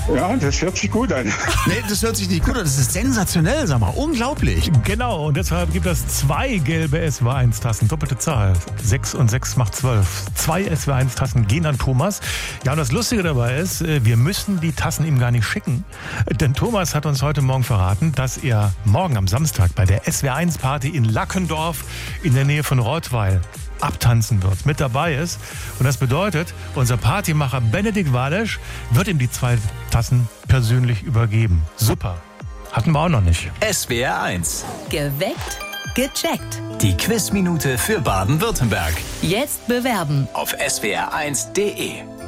Ja, das hört sich gut an. Nee, das hört sich nicht gut an. Das ist sensationell, sag mal. Unglaublich. Genau, und deshalb gibt es 2 gelbe SW1-Tassen. Doppelte Zahl. 6 und 6 macht 12. 2 SW1-Tassen gehen an Thomas. Ja, und das Lustige dabei ist, wir müssen die Tassen ihm gar nicht schicken. Denn Thomas hat uns heute Morgen verraten, dass er morgen am Samstag bei der SW1-Party in Lackendorf in der Nähe von Rottweil abtanzen wird, mit dabei ist. Und das bedeutet, unser Partymacher Benedikt Walesch wird ihm die 2 Tassen persönlich übergeben. Super. Hatten wir auch noch nicht. SWR 1. Geweckt, gecheckt. Die Quizminute für Baden-Württemberg. Jetzt bewerben. Auf swr1.de.